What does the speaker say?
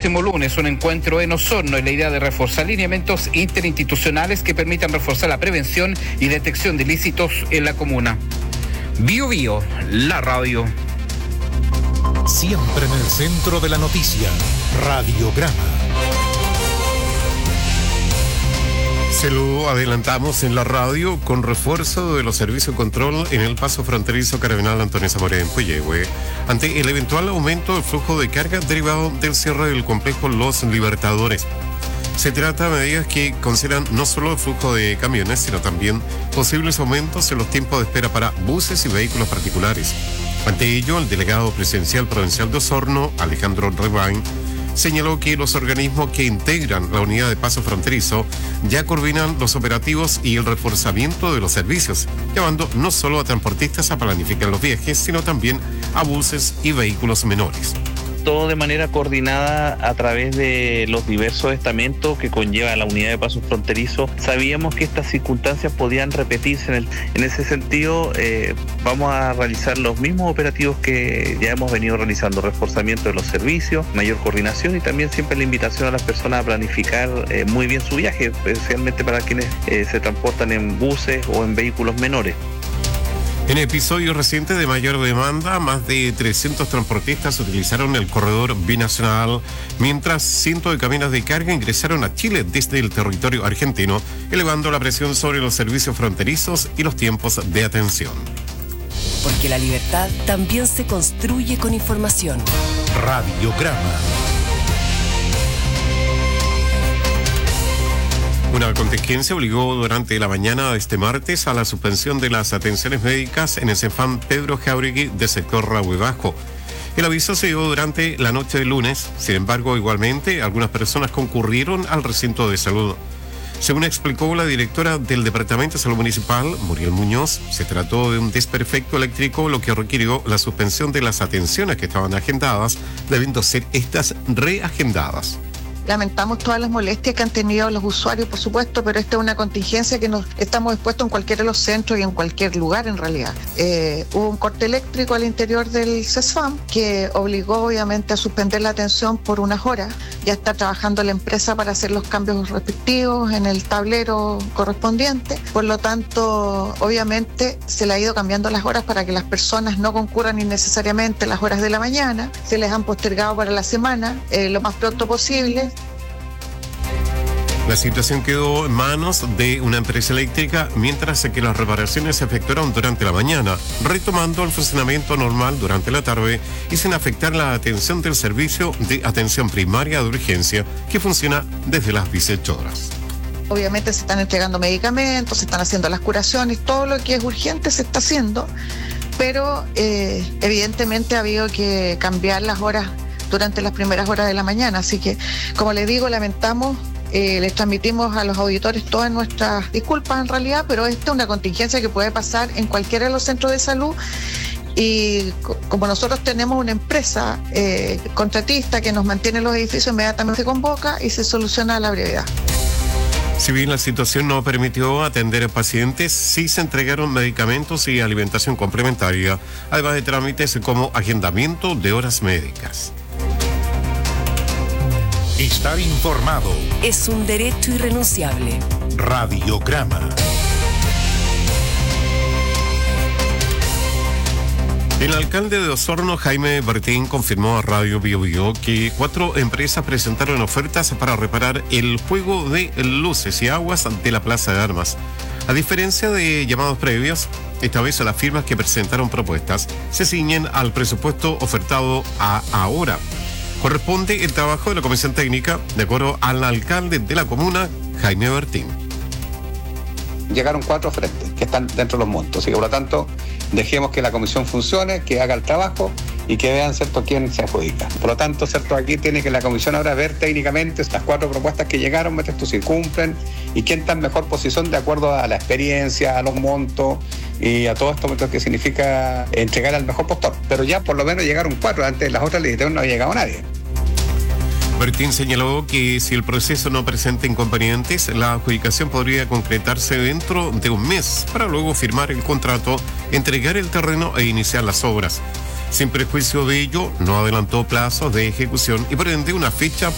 próximo lunes un encuentro en Osorno en la idea de reforzar lineamientos interinstitucionales que permitan reforzar la prevención y detección de ilícitos en la comuna. Bio Bio, la radio. Siempre en el centro de la noticia, Radiograma. Se lo adelantamos en la radio con refuerzo de los servicios de control en el paso fronterizo Carabinal Antonio Zamora en Puyehue, ante el eventual aumento del flujo de carga derivado del cierre del complejo Los Libertadores. Se trata de medidas que consideran no solo el flujo de camiones, sino también posibles aumentos en los tiempos de espera para buses y vehículos particulares. Ante ello, el delegado presidencial provincial de Osorno, Alejandro Rebain, señaló que los organismos que integran la unidad de paso fronterizo ya coordinan los operativos y el reforzamiento de los servicios, llevando no solo a transportistas a planificar los viajes, sino también a buses y vehículos menores. Todo de manera coordinada a través de los diversos estamentos que conlleva la unidad de paso fronterizo. Sabíamos que estas circunstancias podían repetirse. En ese sentido, vamos a realizar los mismos operativos que ya hemos venido realizando: reforzamiento de los servicios, mayor coordinación y también siempre la invitación a las personas a planificar muy bien su viaje, especialmente para quienes se transportan en buses o en vehículos menores. En episodios recientes de mayor demanda, más de 300 transportistas utilizaron el corredor binacional, mientras cientos de camiones de carga ingresaron a Chile desde el territorio argentino, elevando la presión sobre los servicios fronterizos y los tiempos de atención. Porque la libertad también se construye con información. Radiograma. Una contingencia obligó durante la mañana de este martes a la suspensión de las atenciones médicas en el CEFAM Pedro Jauregui de sector Rahue Bajo. El aviso se dio durante la noche del lunes. Sin embargo, igualmente, algunas personas concurrieron al recinto de salud. Según explicó la directora del Departamento de Salud Municipal, Muriel Muñoz, se trató de un desperfecto eléctrico, lo que requirió la suspensión de las atenciones que estaban agendadas, debiendo ser estas reagendadas. Lamentamos todas las molestias que han tenido los usuarios, por supuesto, pero esta es una contingencia que nos estamos expuestos en cualquiera de los centros y en cualquier lugar en realidad. Hubo un corte eléctrico al interior del CESFAM que obligó obviamente a suspender la atención por unas horas. Ya está trabajando la empresa para hacer los cambios respectivos en el tablero correspondiente. Por lo tanto, obviamente se le ha ido cambiando las horas para que las personas no concurran innecesariamente las horas de la mañana. Se les han postergado para la semana lo más pronto posible. La situación quedó en manos de una empresa eléctrica, mientras que las reparaciones se efectuaron durante la mañana, retomando el funcionamiento normal durante la tarde y sin afectar la atención del servicio de atención primaria de urgencia, que funciona desde las 18 horas. Obviamente se están entregando medicamentos, se están haciendo las curaciones, todo lo que es urgente se está haciendo, pero evidentemente ha habido que cambiar las horas durante las primeras horas de la mañana. Así que, como les digo, lamentamos. Les transmitimos a los auditores todas nuestras disculpas en realidad, pero esta es una contingencia que puede pasar en cualquiera de los centros de salud y como nosotros tenemos una empresa contratista que nos mantiene los edificios, inmediatamente se convoca y se soluciona a la brevedad. Si bien la situación no permitió atender a pacientes, sí se entregaron medicamentos y alimentación complementaria, además de trámites como agendamiento de horas médicas. Estar informado es un derecho irrenunciable. Radiograma. El alcalde de Osorno, Jaime Bertín, confirmó a Radio Bio Bio que 4 empresas presentaron ofertas para reparar el juego de luces y aguas de la Plaza de Armas. A diferencia de llamados previos, esta vez las firmas que presentaron propuestas se ciñen al presupuesto ofertado a ahora. Corresponde el trabajo de la comisión técnica, de acuerdo al alcalde de la comuna, Jaime Bertín. Llegaron 4 frentes que están dentro de los montos, y por lo tanto dejemos que la comisión funcione, que haga el trabajo y que vean, ¿cierto?, quién se adjudica. Por lo tanto, ¿cierto?, aquí tiene que la comisión ahora ver técnicamente estas 4 propuestas que llegaron, ver esto si cumplen y quién está en mejor posición de acuerdo a la experiencia, a los montos y a todo esto que significa entregar al mejor postor. Pero ya por lo menos llegaron 4, antes de las otras licitaciones no había llegado nadie. Bertín señaló que si el proceso no presenta inconvenientes, la adjudicación podría concretarse dentro de un mes para luego firmar el contrato, entregar el terreno e iniciar las obras. Sin perjuicio de ello, no adelantó plazos de ejecución y por ende una fecha